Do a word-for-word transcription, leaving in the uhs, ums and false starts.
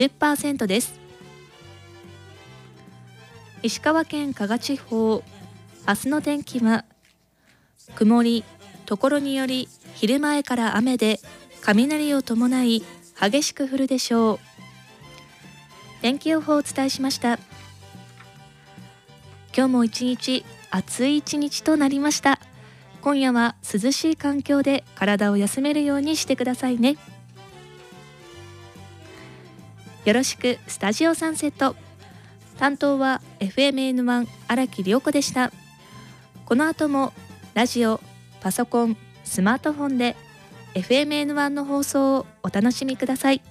じゅっパーセント です。石川県加賀地方、明日の天気は曇り、ところにより昼前から雨で雷を伴い激しく降るでしょう。天気予報をお伝えしました。今日も一日暑い一日となりました。今夜は涼しい環境で体を休めるようにしてくださいね。よろしくスタジオサンセット。担当は エフエムエヌワン 荒木涼子でした。この後もラジオ、パソコン、スマートフォンで エフエムエヌワン の放送をお楽しみください。